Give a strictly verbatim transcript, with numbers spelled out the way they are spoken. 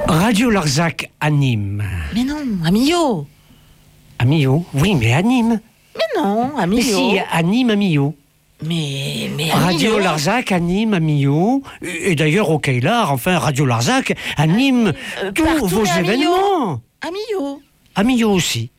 Radio Larzac anime. Mais non, à Millau. À Millau? Oui, mais anime. Mais non, à Mais Millau. si, anime à Millau. Mais, mais à Radio Millau. Larzac anime à Millau. Et d'ailleurs, au Kailar, enfin, Radio Larzac anime Euh, tous partout, vos mais à Millau. événements. À Millau. À Millau aussi.